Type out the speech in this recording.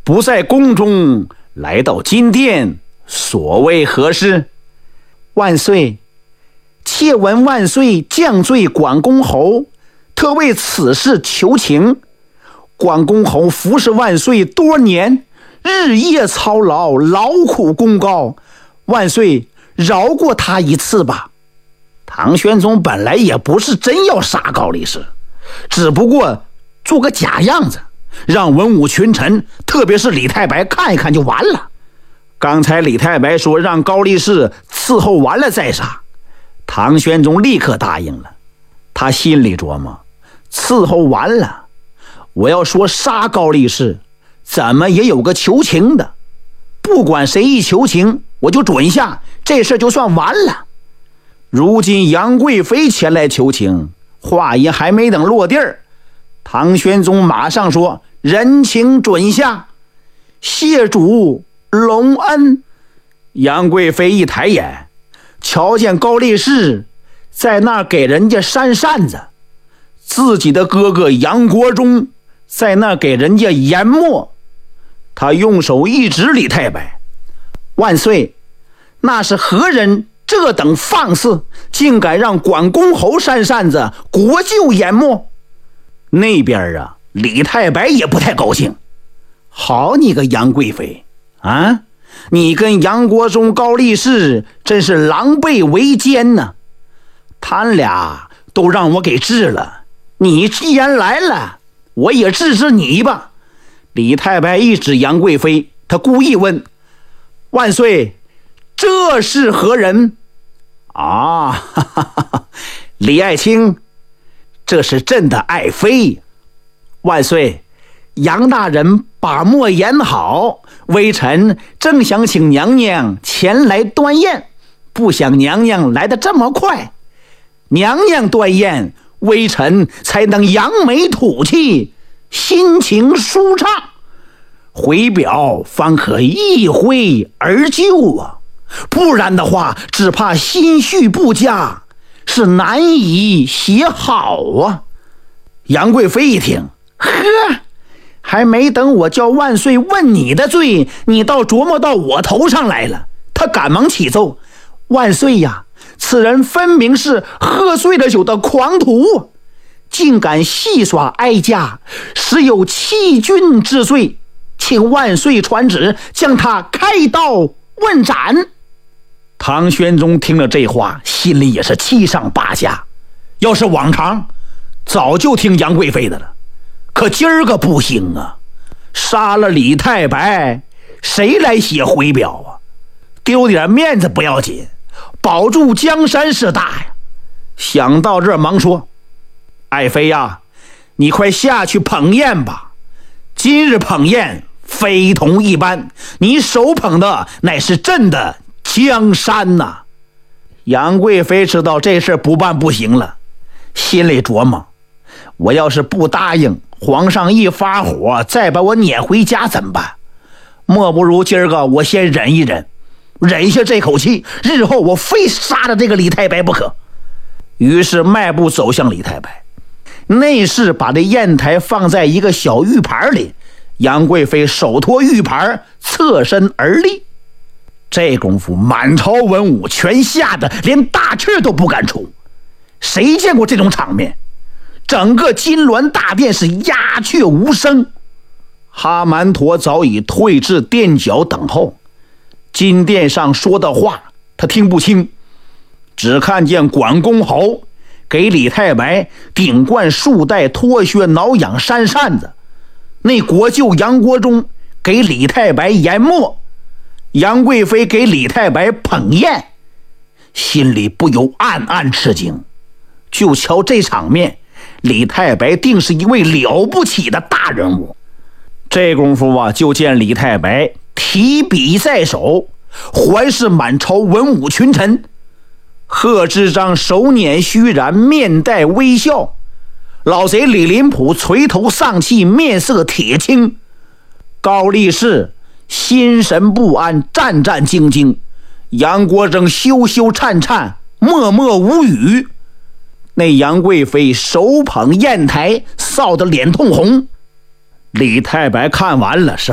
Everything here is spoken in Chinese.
不在宫中，来到金殿，所谓何事？ 万岁，妾闻万岁降罪广公侯，特为此事求情。广公侯服侍万岁多年，日夜操劳，劳苦功高，万岁饶过他一次吧。 唐玄宗本来也不是真要杀高力士，只不过做个假样子，让文武群臣，特别是李太白看一看就完了。刚才李太白说让高力士伺候完了再杀，唐玄宗立刻答应了。他心里琢磨，伺候完了，我要说杀高力士，怎么也有个求情的，不管谁一求情，我就准下，这事就算完了。如今杨贵妃前来求情，话也还没等落地儿，唐玄宗马上说人情准下，谢主隆恩。杨贵妃一抬眼，瞧见高力士在那儿给人家扇扇子，自己的哥哥杨国忠在那儿给人家研墨。他用手一指李太白， 万岁，那是何人这等放肆，竟敢让广公侯扇扇子，国舅研墨？ 那边啊，李太白也不太高兴。好你个杨贵妃啊，你跟杨国忠、高力士真是狼狈为奸呢，他俩都让我给治了，你既然来了，我也治治你吧。李太白一指杨贵妃，他故意问， 万岁，这是何人？ 哈哈，李爱卿，这是朕的爱妃。 万岁，杨大人把墨言好，微臣正想请娘娘前来端宴，不想娘娘来得这么快。娘娘端宴，微臣才能扬眉吐气，心情舒畅，回表方可一挥而就啊！不然的话，只怕心绪不佳，是难以写好啊。 杨贵妃一听， 呵，还没等我叫万岁问你的罪，你倒琢磨到我头上来了。他赶忙起奏，万岁呀，此人分明是喝醉了酒的狂徒，竟敢戏耍哀家，实有欺君之罪，请万岁传旨，将他开刀问斩。 唐玄宗听了这话，心里也是七上八下。要是往常，早就听杨贵妃的了，可今儿个不行啊！杀了李太白，谁来写回表啊？丢点面子不要紧，保住江山是大呀。想到这儿，忙说：“爱妃呀，你快下去捧宴吧。今日捧宴非同一般，你手捧的乃是朕的江山呐！”杨贵妃知道这事不办不行了，心里琢磨：我要是不答应，皇上一发火，再把我撵回家怎么办？莫不如今儿个我先忍一忍，忍下这口气，日后我非杀了这个李太白不可。于是迈步走向李太白，内侍把这砚台放在一个小玉盘里，杨贵妃手托玉盘，侧身而立。这功夫，满朝文武全吓得连大气都不敢出。谁见过这种场面？整个金銮大殿是鸦雀无声。哈曼陀早已退至殿角等候，金殿上说的话他听不清，只看见管公侯给李太白顶冠束带，脱靴挠痒扇扇子，那国舅杨国忠给李太白研墨，杨贵妃给李太白捧宴，心里不由暗暗吃惊。就瞧这场面，李太白定是一位了不起的大人物。这功夫啊，就见李太白提笔在手，环视满朝文武群臣。贺知章手捻虚髯，面带微笑；老贼李林甫垂头丧气，面色铁青；高力士心神不安，战战兢兢；杨国忠羞羞颤颤，默默无语。那杨贵妃手捧砚台，臊得脸通红。李太白看完了，是